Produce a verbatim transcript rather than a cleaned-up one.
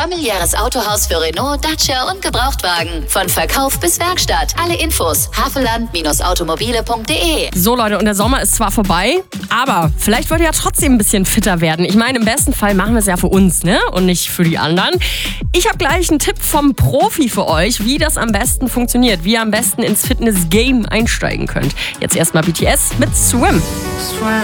familiäres Autohaus für Renault, Dacia und Gebrauchtwagen. Von Verkauf bis Werkstatt. Alle Infos haveland Bindestrich automobile Punkt de. So Leute, und der Sommer ist zwar vorbei, aber vielleicht wollt ihr ja trotzdem ein bisschen fitter werden. Ich meine, im besten Fall machen wir es ja für uns, ne? Und nicht für die anderen. Ich habe gleich einen Tipp vom Profi für euch, wie das am besten funktioniert, wie ihr am besten ins Fitness-Game einsteigen könnt. Jetzt erstmal B T S mit Swim. Swim.